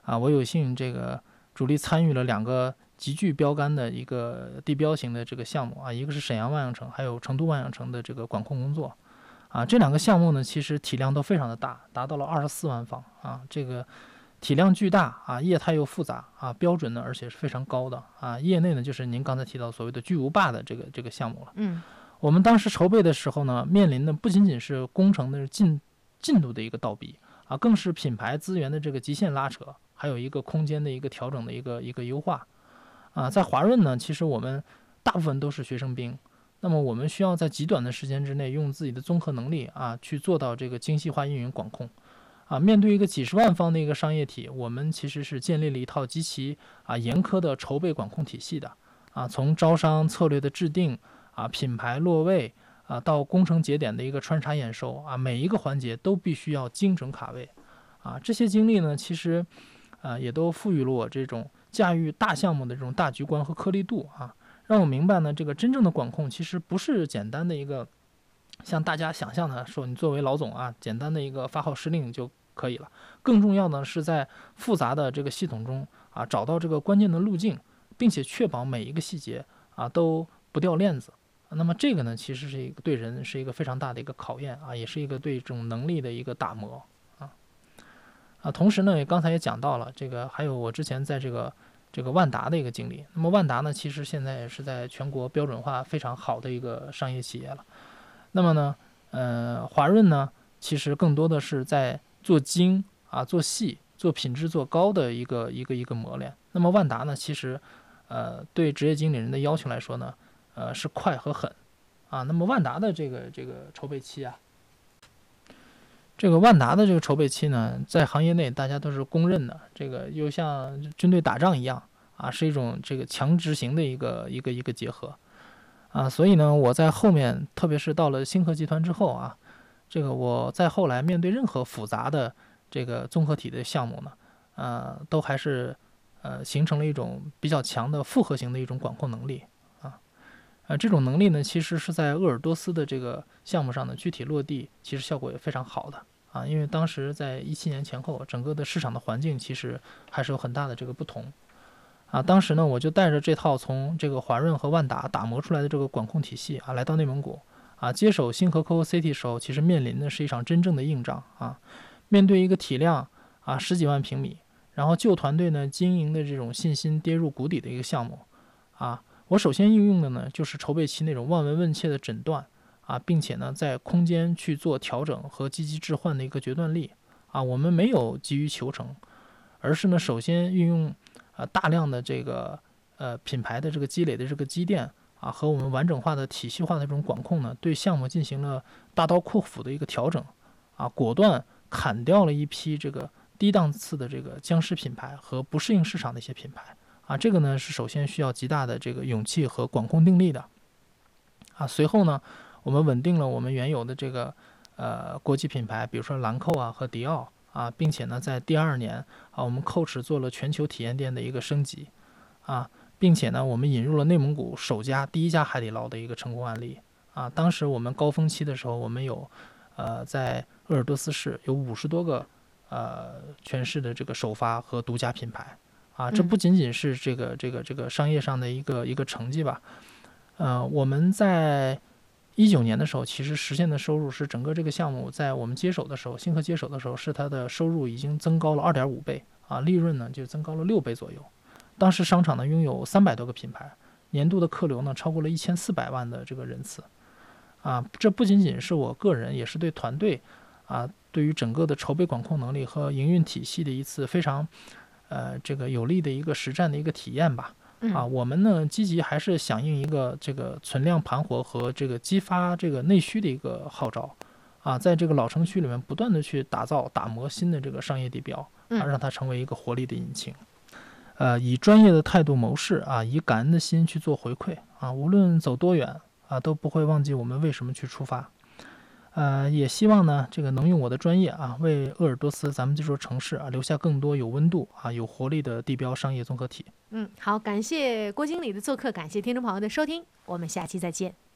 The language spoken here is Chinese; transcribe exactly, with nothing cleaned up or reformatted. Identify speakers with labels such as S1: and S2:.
S1: 啊，我有幸这个主力参与了两个极具标杆的一个地标型的这个项目啊，一个是沈阳万象城，还有成都万象城的这个管控工作啊。这两个项目呢，其实体量都非常的大，达到了二十四万方啊，这个体量巨大啊，业态又复杂啊，标准呢而且是非常高的啊。业内呢就是您刚才提到所谓的巨无霸的这个这个项目了。
S2: 嗯，
S1: 我们当时筹备的时候呢，面临的不仅仅是工程的进进度的一个倒逼啊，更是品牌资源的这个极限拉扯，还有一个空间的一个调整的一个一个优化啊。在华润呢，其实我们大部分都是学生兵，那么我们需要在极短的时间之内，用自己的综合能力啊，去做到这个精细化运营管控。啊，面对一个几十万方的一个商业体，我们其实是建立了一套极其啊严苛的筹备管控体系的啊，从招商策略的制定啊、品牌落位啊，到工程节点的一个穿插验收啊，每一个环节都必须要精准卡位啊。这些经历呢，其实啊也都赋予了我这种驾驭大项目的这种大局观和颗粒度啊，让我明白呢，这个真正的管控其实不是简单的一个像大家想象的说，你作为老总啊，简单的一个发号施令就可以了。更重要的是在复杂的这个系统中啊，找到这个关键的路径，并且确保每一个细节啊都不掉链子。那么这个呢，其实是一个对人是一个非常大的一个考验啊，也是一个对这种能力的一个打磨啊啊。同时呢，刚才也讲到了这个，还有我之前在这个这个万达的一个经历。那么万达呢，其实现在也是在全国标准化非常好的一个商业企业了。那么呢，呃，华润呢，其实更多的是在做精啊、做细、做品质做高的一个一个一个磨练。那么万达呢，其实，呃，对职业经理人的要求来说呢，呃，是快和狠啊。那么万达的这个这个筹备期啊，这个万达的这个筹备期呢，在行业内大家都是公认的，这个又像军队打仗一样啊，是一种这个强执行的一个一个一个结合。啊，所以呢，我在后面，特别是到了星河集团之后啊，这个我在后来面对任何复杂的这个综合体的项目呢，呃，都还是呃形成了一种比较强的复合型的一种管控能力啊。呃，这种能力呢，其实是在鄂尔多斯的这个项目上的具体落地，其实效果也非常好的啊。因为当时在一七年前后，整个的市场的环境其实还是有很大的这个不同。啊，当时呢，我就带着这套从这个华润和万达打磨出来的这个管控体系啊，来到内蒙古啊，接手星河 C O C T 时候，其实面临的是一场真正的硬仗啊。面对一个体量啊十几万平米，然后旧团队呢经营的这种信心跌入谷底的一个项目啊，我首先应用的呢就是筹备期那种望闻问切的诊断啊，并且呢在空间去做调整和积极置换的一个决断力啊，我们没有急于求成，而是呢首先运用。呃，大量的这个呃品牌的这个积累的这个积淀啊，和我们完整化的体系化的这种管控呢，对项目进行了大刀阔斧的一个调整啊，果断砍掉了一批这个低档次的这个僵尸品牌和不适应市场的一些品牌啊，这个呢是首先需要极大的这个勇气和管控定力的啊。随后呢，我们稳定了我们原有的这个呃国际品牌，比如说兰蔻啊和迪奥。啊，并且呢，在第二年啊，我们 Coach 做了全球体验店的一个升级，啊，并且呢，我们引入了内蒙古首家、第一家海底捞的一个成功案例。啊，当时我们高峰期的时候，我们有，呃，在鄂尔多斯市有五十多个呃全市的这个首发和独家品牌。啊，这不仅仅是这个这个这个商业上的一个一个成绩吧，呃，我们在。一九年的时候，其实实现的收入是整个这个项目在我们接手的时候，星河接手的时候，是它的收入已经增高了二点五倍啊，利润呢就增高了六倍左右。当时商场呢拥有三百多个品牌，年度的客流呢超过了一千四百万的这个人次啊，这不仅仅是我个人，也是对团队啊，对于整个的筹备管控能力和营运体系的一次非常呃这个有利的一个实战的一个体验吧。啊，我们呢积极还是响应一个这个存量盘活和这个激发这个内需的一个号召，啊，在这个老城区里面不断的去打造打磨新的这个商业地标，啊，让它成为一个活力的引擎。呃，以专业的态度谋事啊，以感恩的心去做回馈啊，无论走多远啊，都不会忘记我们为什么去出发。呃，也希望呢，这个能用我的专业啊，为鄂尔多斯咱们这座城市啊，留下更多有温度啊、有活力的地标商业综合体。
S2: 嗯，好，感谢郭经理的做客，感谢听众朋友的收听，我们下期再见。